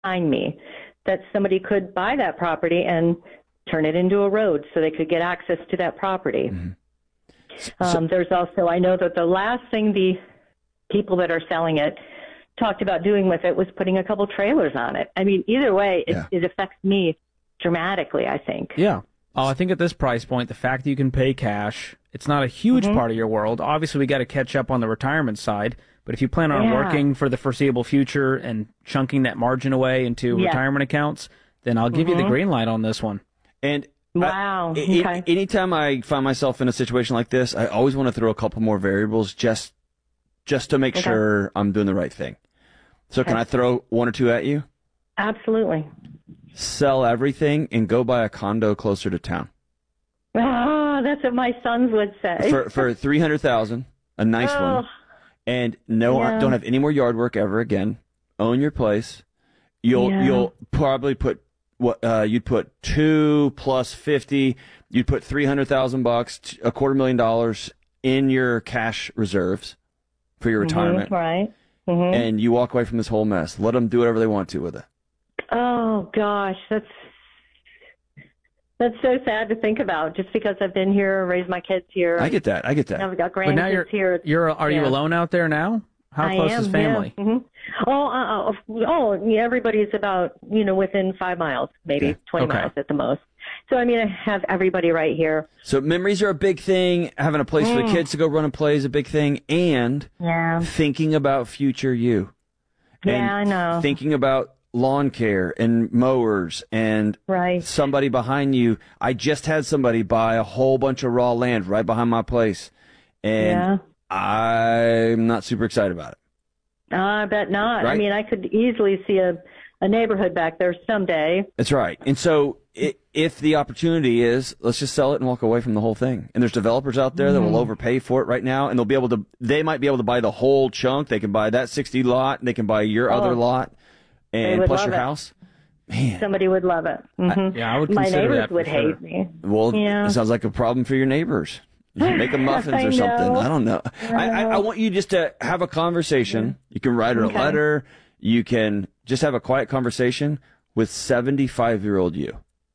behind me, that somebody could buy that property and turn it into a road so they could get access to that property. There's also, I know that the last thing the people that are selling it talked about doing with it was putting a couple trailers on it. I mean, either way, it affects me dramatically, I think. Yeah. Oh, I think at this price point, the fact that you can pay cash, it's not a huge part of your world. Obviously, we got to catch up on the retirement side, but if you plan on working for the foreseeable future and chunking that margin away into retirement accounts, then I'll give you the green light on this one. And wow. Anytime I find myself in a situation like this, I always want to throw a couple more variables just to make sure I'm doing the right thing. So can I throw one or two at you? Absolutely. Sell everything and go buy a condo closer to town. Ah, that's what my sons would say. For $300,000, a nice one, and don't have any more yard work ever again. Own your place. You'll probably put you'd put 2 plus 50. You'd put $300,000, $250,000 in your cash reserves for your retirement, right? And you walk away from this whole mess. Let them do whatever they want to with it. Oh gosh, that's so sad to think about. Just because I've been here, raised my kids here. I get that. Now we've got grandkids here. Are you alone out there now? How close is family? Yeah. Everybody's about within 5 miles, maybe 20 miles at the most. So I have everybody right here. So memories are a big thing. Having a place for the kids to go run and play is a big thing, and thinking about future you. Yeah, I know. Thinking about lawn care and mowers and somebody behind you. I just had somebody buy a whole bunch of raw land right behind my place, and I'm not super excited about it. I bet not. Right? I could easily see a neighborhood back there someday. That's right. And so if the opportunity is, let's just sell it and walk away from the whole thing. And there's developers out there that will overpay for it right now, and they might be able to buy the whole chunk. They can buy that 60 lot, and they can buy your other lot. And plus your house, man. Somebody would love it. I would consider my neighbors that would for sure. hate me. Well, it sounds like a problem for your neighbors. Make them muffins or something. I don't know. I want you just to have a conversation. You can write her a letter. You can just have a quiet conversation with 75-year-old you.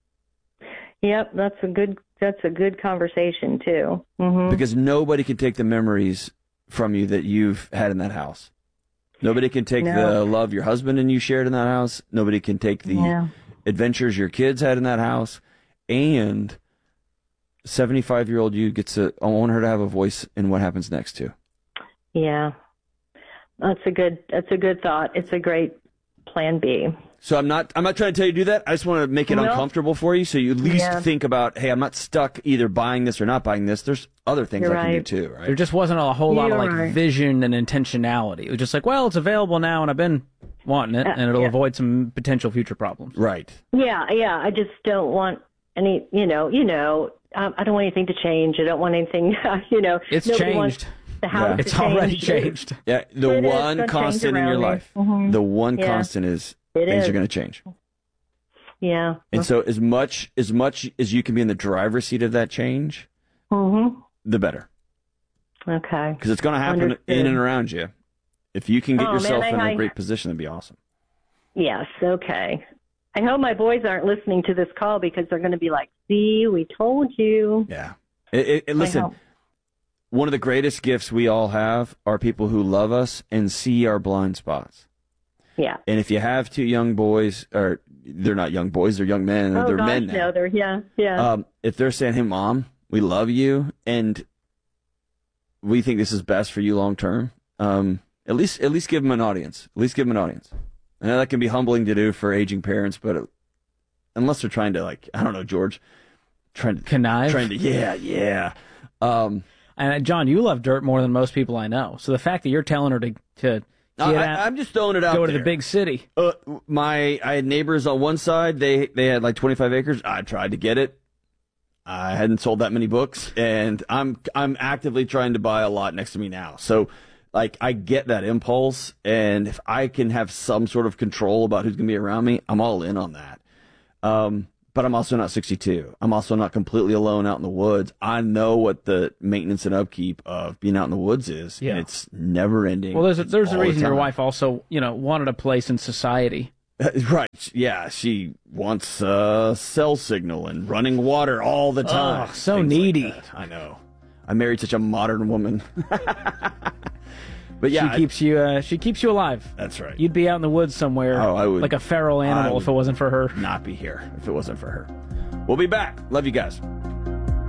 Yep, that's a good conversation too. Because nobody can take the memories from you that you've had in that house. Nobody can take the love your husband and you shared in that house. Nobody can take the adventures your kids had in that house. And 75-year-old you I want her to have a voice in what happens next too. Yeah. That's a good thought. It's a great plan B. So I'm not trying to tell you to do that. I just want to make it uncomfortable for you, so you at least think about, hey, I'm not stuck either buying this or not buying this. There's other things I can do too, right? There just wasn't a whole lot of vision and intentionality. It was just like, well, it's available now, and I've been wanting it, and it'll avoid some potential future problems. Right. Yeah. I just don't want any. I don't want anything to change. I don't want anything. It's changed. The house it's already changed. Yeah, the one constant in your life. The one constant is things are going to change. Yeah. And so as much as you can be in the driver's seat of that change, the better. Okay. Because it's going to happen in and around you. If you can get yourself in a great position, that'd be awesome. Yes. Okay. I hope my boys aren't listening to this call because they're going to be like, "See, we told you." Yeah. Listen. One of the greatest gifts we all have are people who love us and see our blind spots. Yeah. And if you have two young boys, or they're not young boys, they're young men, they're men now. No, yeah. If they're saying, "Hey, Mom, we love you, and we think this is best for you long term," at least give them an audience. At least give them an audience. I know that can be humbling to do for aging parents, but unless they're trying to, I don't know, George, trying to connive. Yeah. And John, you love dirt more than most people I know. So the fact that you're telling her to I'm just throwing it out there. Go to the big city. I had neighbors on one side. They had like 25 acres. I tried to get it. I hadn't sold that many books, and I'm actively trying to buy a lot next to me now. So, I get that impulse, and if I can have some sort of control about who's going to be around me, I'm all in on that. But I'm also not 62. I'm also not completely alone out in the woods. I know what the maintenance and upkeep of being out in the woods is, and it's never ending. Well, there's a reason your wife also, wanted a place in society Right. Yeah, she wants cell signal and running water all the time. Oh, so needy. Like I know. I married such a modern woman. But yeah, she keeps you alive. That's right. You'd be out in the woods somewhere, I would, like a feral animal, if it wasn't for her. Not be here if it wasn't for her. We'll be back. Love you guys.